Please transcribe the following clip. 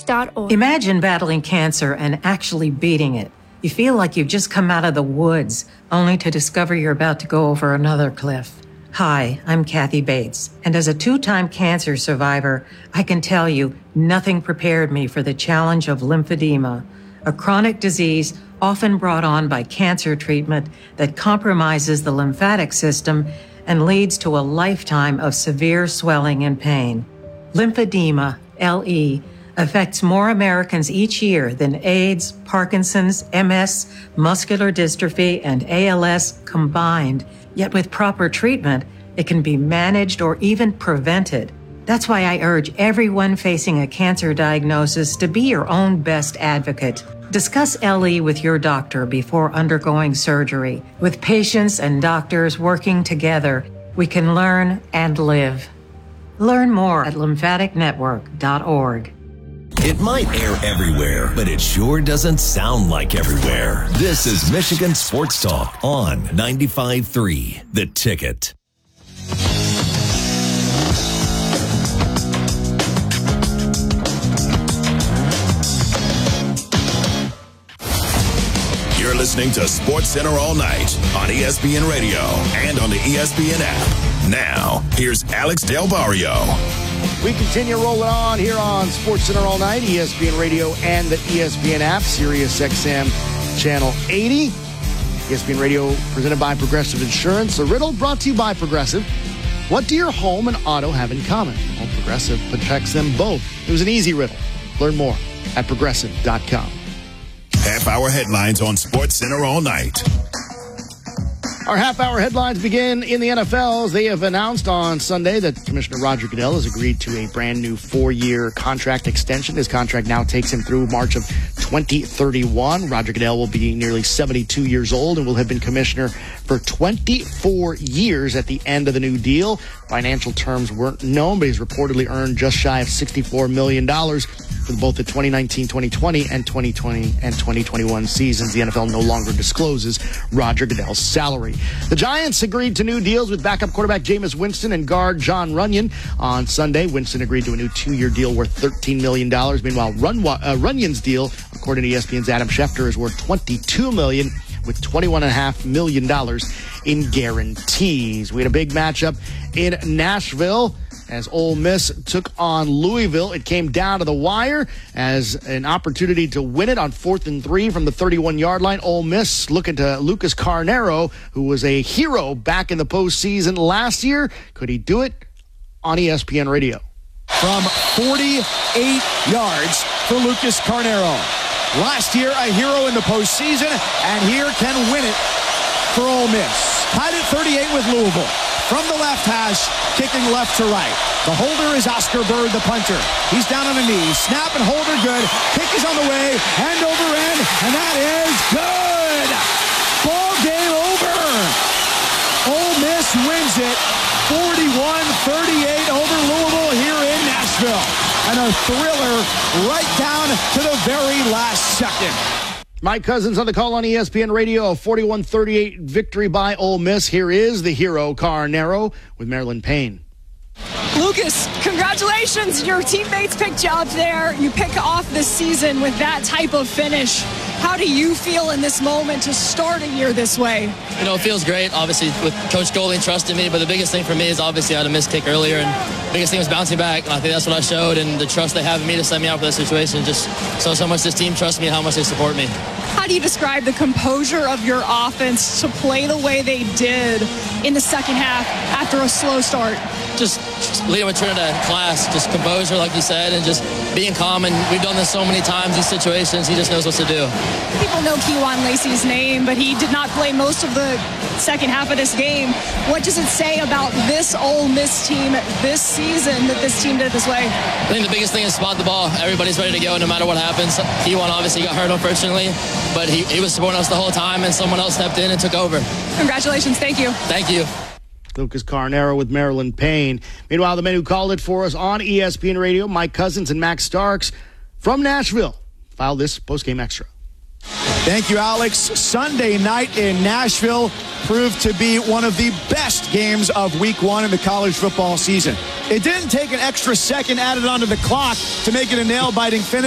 lymphedema.nh.org. Imagine battling cancer and actually beating it. You feel like you've just come out of the woods, only to discover you're about to go over another cliff. Hi, I'm Kathy Bates, and as a 2-time cancer survivor, I can tell you nothing prepared me for the challenge of lymphedema, a chronic disease often brought on by cancer treatment that compromises the lymphatic system and leads to a lifetime of severe swelling and pain. Lymphedema, LE, affects more Americans each year than AIDS, Parkinson's, MS, muscular dystrophy, and ALS combined. Yet with proper treatment, it can be managed or even prevented. That's why I urge everyone facing a cancer diagnosis to be your own best advocate. Discuss LE with your doctor before undergoing surgery. With patients and doctors working together, we can learn and live. Learn more at lymphaticnetwork.org. It might air everywhere, but it sure doesn't sound like everywhere. This is Michigan Sports Talk on 95.3 The Ticket. You're listening to Sports Center all night on ESPN Radio and on the ESPN app. Now, here's Alex Del Barrio. We continue rolling on here on Sports Center all night, ESPN Radio and the ESPN app, Sirius XM Channel 80. ESPN Radio presented by Progressive Insurance. A riddle brought to you by Progressive. What do your home and auto have in common? Well, Progressive protects them both. It was an easy riddle. Learn more at Progressive.com. Half-hour headlines on Sports Center all night. Our half-hour headlines begin in the NFL. They have announced on Sunday that Commissioner Roger Goodell has agreed to a brand new 4-year contract extension. His contract now takes him through March of 2031. Roger Goodell will be nearly 72 years old and will have been commissioner for 24 years at the end of the new deal. Financial terms weren't known, but he's reportedly earned just shy of $64 million for both the 2019-2020 and 2020 and 2021 seasons. The NFL no longer discloses Roger Goodell's salary. The Giants agreed to new deals with backup quarterback Jameis Winston and guard Jon Runyan. On Sunday, Winston agreed to a new 2-year deal worth $13 million. Meanwhile, Runyan's deal, according to ESPN's Adam Schefter, is worth $22 million with $21.5 million in guarantees. We had a big matchup in Nashville as Ole Miss took on Louisville. It came down to the wire as an opportunity to win it on 4th and 3 from the 31-yard line. Ole Miss looking to Lucas Carnero, who was a hero back in the postseason last year. Could he do it? On ESPN Radio. From 48 yards for Lucas Carnero. Last year, a hero in the postseason, and here can win it for Ole Miss. Tied at 38 with Louisville. From the left hash, kicking left to right. The holder is Oscar Bird, the punter. He's down on a knee. Snap and holder good. Kick is on the way. End over end, and that is good. Ball game over. Ole Miss wins it 41-38 over Louisville here in Nashville. And a thriller right down to the very last second. Mike Cousins on the call on ESPN Radio, a 41-38 victory by Ole Miss. Here is the hero, Carnero, with Marilyn Payne. Lucas, congratulations. Your teammates picked you up there. You pick off this season with that type of finish. How do you feel in this moment to start a year this way? You know, it feels great, obviously, with Coach Golding trusting me, but the biggest thing for me is obviously I had a missed kick earlier, and the biggest thing was bouncing back. I think that's what I showed, and the trust they have in me to set me out for this situation. Just so much this team trusts me and how much they support me. How do you describe the composure of your offense to play the way they did in the second half after a slow start? Just leading with Trinidad class, just composure, like you said, and just being calm. And we've done this so many times, these situations. He just knows what to do. People know Kewan Lacey's name, but he did not play most of the second half of this game. What does it say about this Ole Miss team this season that this team did this way? I think the biggest thing is spot the ball. Everybody's ready to go no matter what happens. Kewan obviously got hurt, unfortunately, but he was supporting us the whole time, and someone else stepped in and took over. Congratulations. Thank you. Thank you. Lucas Carnero with Marilyn Payne. Meanwhile, the men who called it for us on ESPN Radio, Mike Cousins and Max Starks from Nashville, filed this postgame extra. Thank you, Alex. Sunday night in Nashville proved to be one of the best games of week one in the college football season. It didn't take an extra second added onto the clock to make it a nail-biting finish.